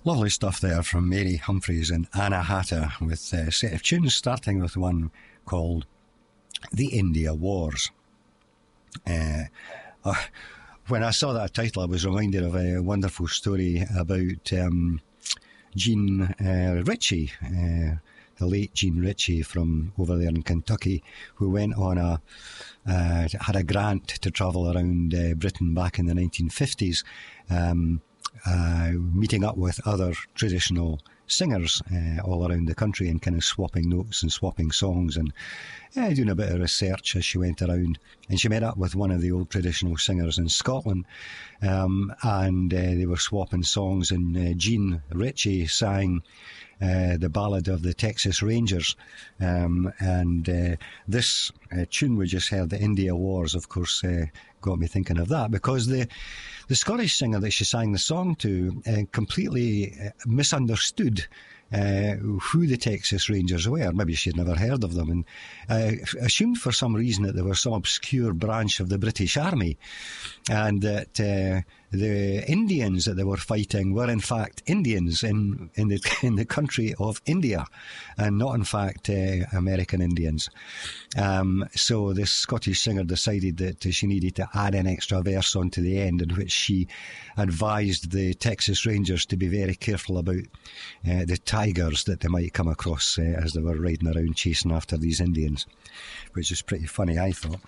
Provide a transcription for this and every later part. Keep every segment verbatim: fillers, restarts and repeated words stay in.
Lovely stuff there from Mary Humphreys and Anna Hatta with a set of tunes, starting with one called The India Wars. Uh, uh, when I saw that title, I was reminded of a wonderful story about um, Jean uh, Ritchie, uh, the late Jean Ritchie from over there in Kentucky, who went on a uh, had a grant to travel around uh, Britain back in the nineteen fifties, um, uh, meeting up with other traditional singers uh, all around the country and kind of swapping notes and swapping songs and uh, doing a bit of research as she went around. And she met up with one of the old traditional singers in Scotland, um, and uh, they were swapping songs, and uh, Jean Ritchie sang Uh, the Ballad of the Texas Rangers, um, and uh, this uh, tune we just heard, the India Wars, of course, uh, got me thinking of that, because the the Scottish singer that she sang the song to uh, completely uh, misunderstood uh, who the Texas Rangers were. Maybe she'd never heard of them, and uh, assumed for some reason that they were some obscure branch of the British Army, and that uh, the Indians that they were fighting were in fact Indians in, in the in the country of India, and not in fact uh, American Indians. Um, so this Scottish singer decided that she needed to add an extra verse onto the end, in which she advised the Texas Rangers to be very careful about uh, the tigers that they might come across uh, as they were riding around chasing after these Indians, which is pretty funny, I thought.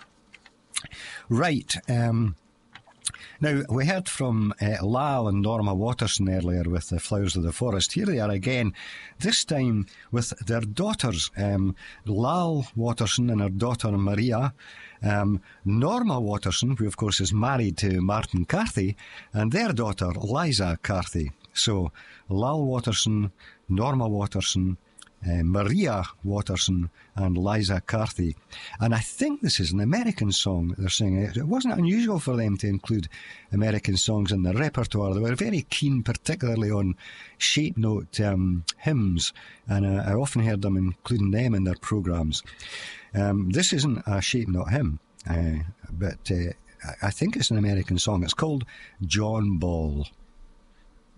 Right. Um, Now, we heard from uh, Lal and Norma Waterson earlier with the Flowers of the Forest. Here they are again, this time with their daughters, um, Lal Waterson and her daughter Maria, um, Norma Waterson, who of course is married to Martin Carthy, and their daughter Liza Carthy. So, Lal Waterson, Norma Waterson, Uh, Maria Waterson and Liza Carthy. And I think this is an American song that they're singing. It wasn't unusual for them to include American songs in their repertoire. They were very keen, particularly on shape note um, hymns, and uh, I often heard them including them in their programmes. Um, this isn't a shape note hymn, uh, but uh, I think it's an American song. It's called John Ball.